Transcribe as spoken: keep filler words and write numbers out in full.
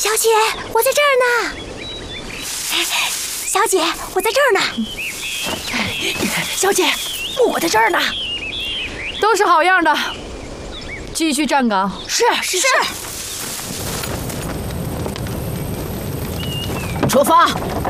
小姐，我在这儿呢。小姐，我在这儿呢。小姐，我在这儿呢。 都是好样的，继续站岗。 是是是。 出发！